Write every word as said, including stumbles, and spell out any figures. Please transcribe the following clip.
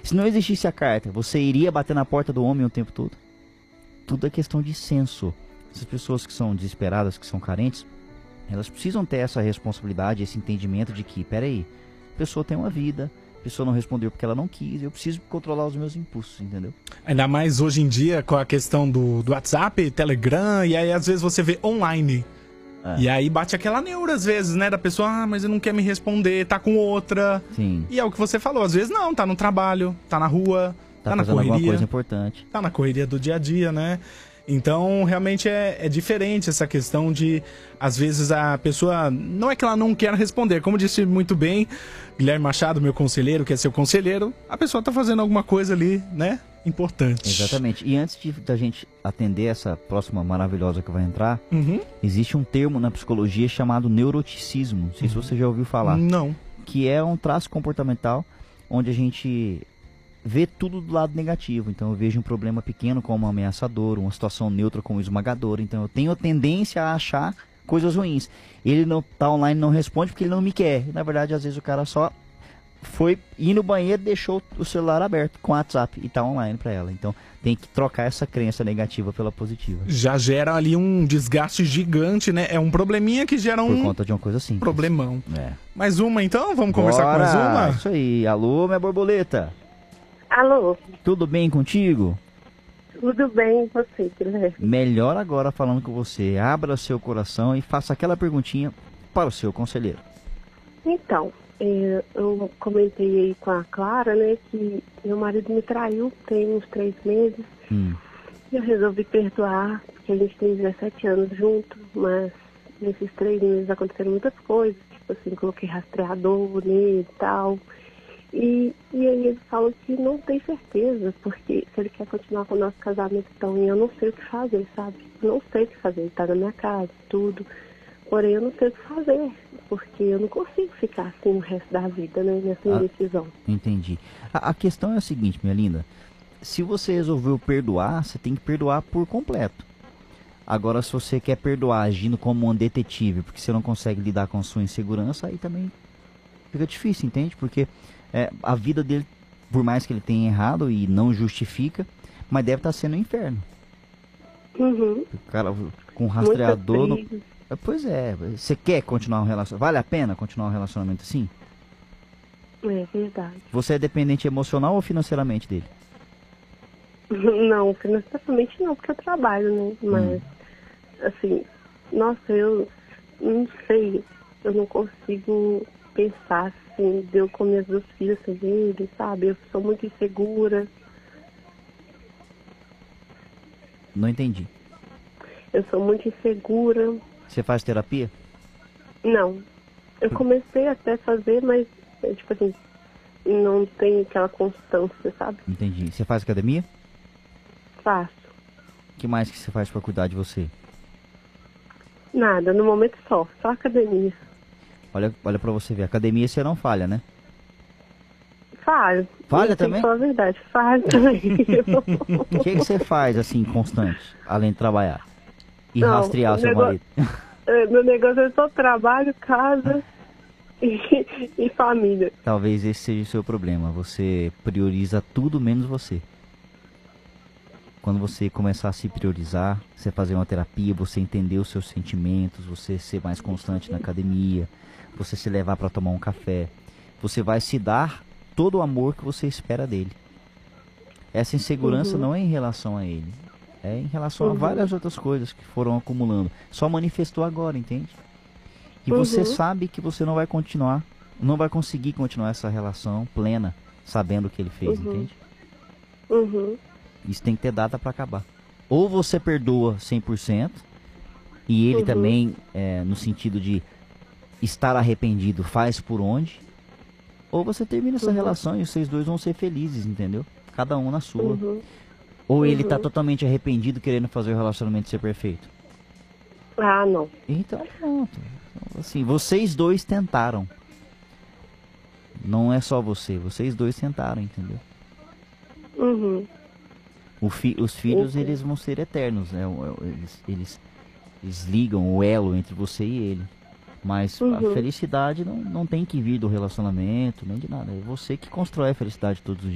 Se não existisse a carta, você iria bater na porta do homem o tempo todo? Tudo é questão de senso. Essas pessoas que são desesperadas, que são carentes, elas precisam ter essa responsabilidade, esse entendimento de que, peraí, a pessoa tem uma vida, a pessoa não respondeu porque ela não quis, eu preciso controlar os meus impulsos, entendeu? Ainda mais hoje em dia com a questão do, do WhatsApp, Telegram, e aí às vezes você vê online. É. E aí bate aquela neura às vezes, né, da pessoa, ah, mas ele não quer me responder, tá com outra. Sim. E é o que você falou, às vezes não, tá no trabalho, tá na rua, tá, tá na fazendo correria. alguma coisa importante. Tá na correria do dia a dia, né? Então, realmente é, é diferente essa questão de, às vezes, a pessoa... Não é que ela não quer responder. Como disse muito bem Guilherme Machado, meu conselheiro, que é seu conselheiro, a pessoa tá fazendo alguma coisa ali, né? Importante. Exatamente. E antes de, da gente atender essa próxima maravilhosa que vai entrar, uhum. existe um termo na psicologia chamado neuroticismo. Não sei uhum. se você já ouviu falar. Não. Que é um traço comportamental onde a gente... vê tudo do lado negativo. Então eu vejo um problema pequeno como ameaçador, uma situação neutra como esmagadora. Então eu tenho a tendência a achar coisas ruins. Ele não tá online, não responde porque ele não me quer. Na verdade, às vezes o cara só foi ir no banheiro, deixou o celular aberto com o WhatsApp e tá online para ela. Então tem que trocar essa crença negativa pela positiva. Já gera ali um desgaste gigante, né? É um probleminha que gera um... Por conta de uma coisa assim. Problemão. É. Mais uma então? Vamos conversar Bora. com mais uma? Isso aí. Alô, minha borboleta. Alô? Tudo bem contigo? Tudo bem, e você, Guilherme? Melhor agora falando com você. Abra seu coração e faça aquela perguntinha para o seu conselheiro. Então, é, eu comentei aí com a Clara, né, que meu marido me traiu tem uns três meses. Hum. E eu resolvi perdoar, porque a gente tem dezessete anos juntos, mas nesses três meses aconteceram muitas coisas. Tipo assim, coloquei rastreador nele e tal. E, e aí ele falou que não tem certeza, porque se ele quer continuar com o nosso casamento, então eu não sei o que fazer, sabe? Eu não sei o que fazer, ele tá na minha casa, tudo. Porém, eu não sei o que fazer, porque eu não consigo ficar assim o resto da vida, né, nessa ah, indecisão. Entendi. A, a questão é a seguinte, minha linda. Se você resolveu perdoar, você tem que perdoar por completo. Agora, se você quer perdoar agindo como um detetive, porque você não consegue lidar com a sua insegurança, aí também fica difícil, entende? Porque... É, a vida dele, por mais que ele tenha errado e não justifica, mas deve estar sendo um inferno. Uhum. O cara com um rastreador... No... Pois é, você quer continuar um relacionamento? Vale a pena continuar um relacionamento assim? É verdade. Você é dependente emocional ou financeiramente dele? Não, financeiramente não, porque eu trabalho, né? Mas, hum. assim, nossa, eu não sei, eu não consigo pensar assim, de eu com minhas duas filhas sem ele, sabe? Eu sou muito insegura. Não entendi. Eu sou muito insegura. Você faz terapia? Não. Eu comecei até a fazer, mas, é, tipo assim, não tem aquela constância, sabe? Entendi. Você faz academia? Faço. O que mais que você faz pra cuidar de você? Nada, no momento só. Só academia. Olha, olha pra você ver, academia você não falha, né? Falho. Falha também? Falar a verdade, falho também. O que, que você faz, assim, constante, além de trabalhar? E não, rastrear o seu negócio, marido? Meu negócio é só trabalho, casa e, e família. Talvez esse seja o seu problema, você prioriza tudo menos você. Quando você começar a se priorizar, você fazer uma terapia, você entender os seus sentimentos, você ser mais constante na academia, você se levar para tomar um café, você vai se dar todo o amor que você espera dele. Essa insegurança uhum. não é em relação a ele, é em relação uhum. a várias outras coisas que foram acumulando. Só manifestou agora, entende? E uhum. você sabe que você não vai continuar, não vai conseguir continuar essa relação plena, sabendo o que ele fez, uhum. entende? Uhum. Isso tem que ter data para acabar. Ou você perdoa cem por cento, e ele uhum. também, é, no sentido de estar arrependido, faz por onde, ou você termina essa uhum. relação e vocês dois vão ser felizes, entendeu? Cada um na sua. Uhum. Ou ele tá totalmente arrependido, querendo fazer o relacionamento ser perfeito. Ah, não. Então, pronto. Então, assim, vocês dois tentaram. Não é só você, vocês dois tentaram, entendeu? Uhum. O fi os filhos, uhum. eles vão ser eternos, né? Eles, eles, eles ligam o elo entre você e ele. Mas uhum. a felicidade não, não tem que vir do relacionamento, nem de nada. É você que constrói a felicidade todos os dias.